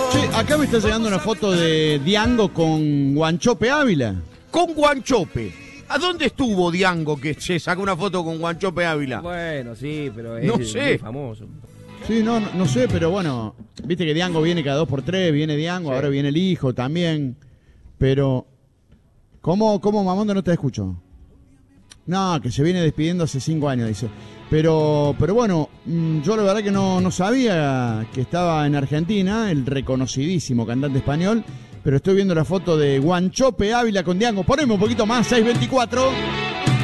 Che, acá me está llegando una foto de Diango con Guanchope Ávila. Con Guanchope. ¿A dónde estuvo Diango que se sacó una foto con Guanchope Ávila? Bueno, sí, pero es No muy sé. famoso. Sí, no sé, pero bueno, viste que Diango viene cada 2x3, viene Diango, Sí. ahora viene el hijo también. Pero, ¿cómo Mamondo no te escucho? No, que se viene despidiendo hace 5 años, dice. Pero bueno, yo la verdad que no sabía que estaba en Argentina, el reconocidísimo cantante español, pero estoy viendo la foto de Guanchope Ávila con Diango. Poneme un poquito más, 624.